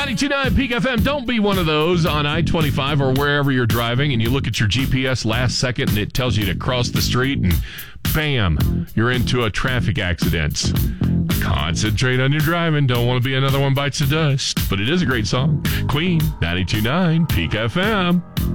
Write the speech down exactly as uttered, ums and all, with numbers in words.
ninety-two point nine Peak F M. Don't be one of those on I twenty-five or wherever you're driving and you look at your G P S last second and it tells you to cross the street and bam, you're into a traffic accident. Concentrate on your driving. Don't want to be another one bites the dust. But it is a great song. Queen, ninety-two point nine Peak F M.